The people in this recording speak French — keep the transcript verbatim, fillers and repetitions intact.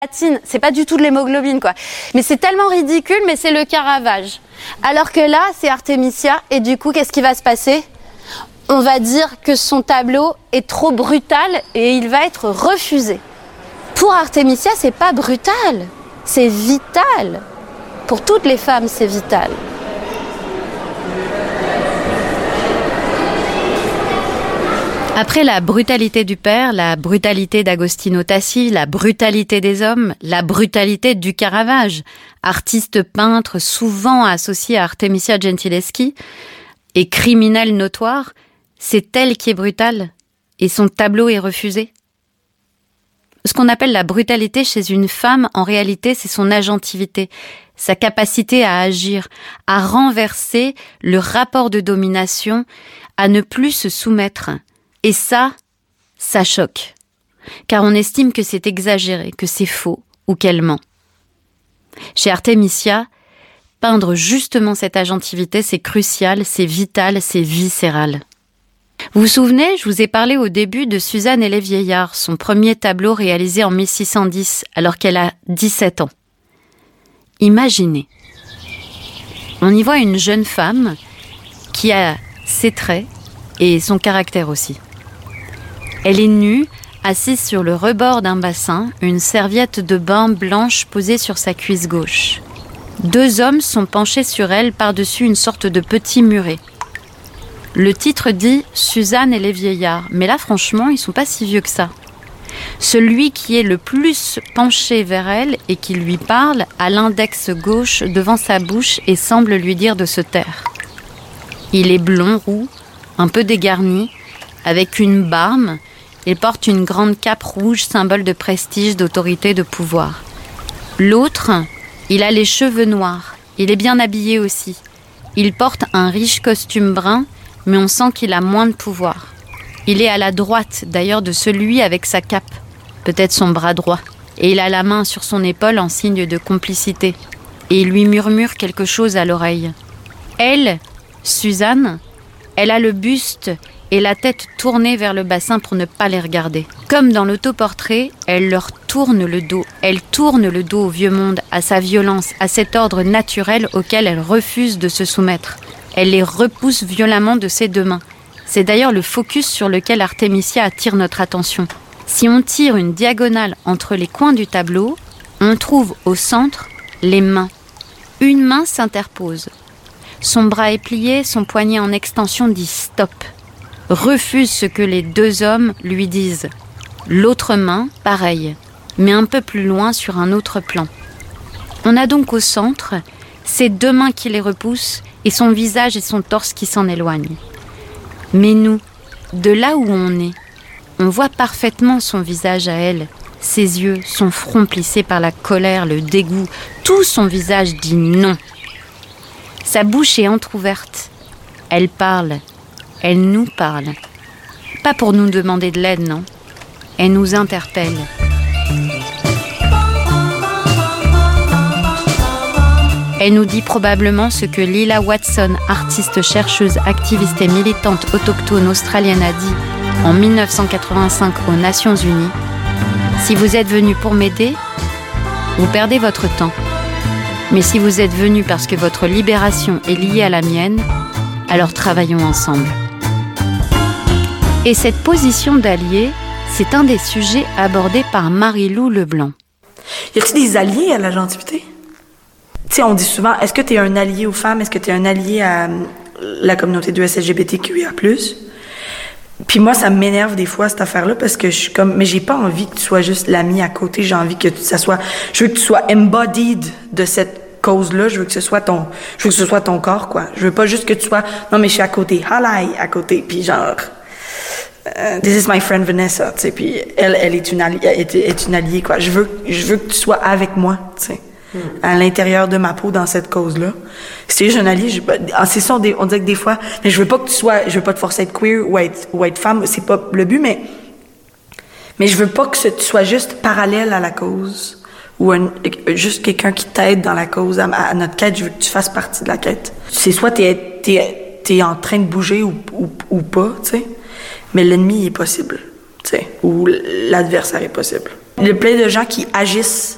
C'est pas du tout de l'hémoglobine, quoi. Mais c'est tellement ridicule, mais c'est le Caravage. Alors que là, c'est Artemisia, et du coup, qu'est-ce qui va se passer ? On va dire que son tableau est trop brutal et il va être refusé. Pour Artemisia, c'est pas brutal, c'est vital. Pour toutes les femmes, c'est vital. Après la brutalité du père, la brutalité d'Agostino Tassi, la brutalité des hommes, la brutalité du Caravage, artiste peintre souvent associé à Artemisia Gentileschi et criminel notoire, c'est elle qui est brutale et son tableau est refusé. Ce qu'on appelle la brutalité chez une femme, en réalité, c'est son agentivité, sa capacité à agir, à renverser le rapport de domination, à ne plus se soumettre. Et ça, ça choque, car on estime que c'est exagéré, que c'est faux ou qu'elle ment. Chez Artemisia, peindre justement cette agentivité, c'est crucial, c'est vital, c'est viscéral. Vous vous souvenez, je vous ai parlé au début de Suzanne et les vieillards, son premier tableau réalisé en mille six cent dix, alors qu'elle a dix-sept ans. Imaginez, on y voit une jeune femme qui a ses traits et son caractère aussi. Elle est nue, assise sur le rebord d'un bassin, une serviette de bain blanche posée sur sa cuisse gauche. Deux hommes sont penchés sur elle par-dessus une sorte de petit muret. Le titre dit « Suzanne et les vieillards », mais là franchement, ils sont pas si vieux que ça. Celui qui est le plus penché vers elle et qui lui parle a l'index gauche devant sa bouche et semble lui dire de se taire. Il est blond, roux, un peu dégarni, avec une barbe. Il porte une grande cape rouge, symbole de prestige, d'autorité, de pouvoir. L'autre, il a les cheveux noirs. Il est bien habillé aussi. Il porte un riche costume brun, mais on sent qu'il a moins de pouvoir. Il est à la droite, d'ailleurs, de celui avec sa cape, peut-être son bras droit. Et il a la main sur son épaule en signe de complicité. Et il lui murmure quelque chose à l'oreille. Elle, Suzanne, elle a le buste et la tête tournée vers le bassin pour ne pas les regarder. Comme dans l'autoportrait, elle leur tourne le dos. Elle tourne le dos au vieux monde, à sa violence, à cet ordre naturel auquel elle refuse de se soumettre. Elle les repousse violemment de ses deux mains. C'est d'ailleurs le focus sur lequel Artemisia attire notre attention. Si on tire une diagonale entre les coins du tableau, on trouve au centre les mains. Une main s'interpose. Son bras est plié, son poignet en extension dit « stop ». Refuse ce que les deux hommes lui disent. L'autre main, pareil, mais un peu plus loin sur un autre plan. On a donc au centre ces deux mains qui les repoussent et son visage et son torse qui s'en éloignent. Mais nous, de là où on est, on voit parfaitement son visage à elle, ses yeux, son front plissé par la colère, le dégoût, tout son visage dit non. Sa bouche est entr'ouverte. Elle parle. Elle nous parle. Pas pour nous demander de l'aide, non. Elle nous interpelle. Elle nous dit probablement ce que Lila Watson, artiste, chercheuse, activiste et militante autochtone australienne, a dit en mille neuf cent quatre-vingt-cinq aux Nations Unies. Si vous êtes venu pour m'aider, vous perdez votre temps. Mais si vous êtes venu parce que votre libération est liée à la mienne, alors travaillons ensemble. Et cette position d'allié, c'est un des sujets abordés par Marie-Lou Leblanc. Y a-t-il des alliés à l'agentivité? Tu sais, on dit souvent, est-ce que tu es un allié aux femmes? Est-ce que tu es un allié à la communauté de L G B T Q I A plus? Puis moi, ça m'énerve des fois, cette affaire-là, parce que je suis comme, mais j'ai pas envie que tu sois juste l'ami à côté, j'ai envie que ça soit, je veux que tu sois embodied de cette cause-là, je veux que ce soit ton, je veux que ce soit ton corps, quoi. Je veux pas juste que tu sois, non, mais je suis à côté, halai, à côté, puis genre, uh, this is my friend Vanessa, tu sais, puis elle, elle est une alliée, est, est une alliée, quoi. Je veux, je veux que tu sois avec moi, tu sais. Hmm. À l'intérieur de ma peau dans cette cause-là. Si tu es jeune allié, je, c'est ça, on, on dirait que des fois, mais je veux pas que tu sois, je veux pas te forcer à être queer ou à être, ou à être femme, c'est pas le but, mais, mais je veux pas que tu sois juste parallèle à la cause ou un, juste quelqu'un qui t'aide dans la cause, à, à notre quête, je veux que tu fasses partie de la quête. C'est soit t'es, t'es, t'es en train de bouger ou, ou, ou pas, tu sais, mais l'ennemi est possible, tu sais, ou l'adversaire est possible. Il y a plein de gens qui agissent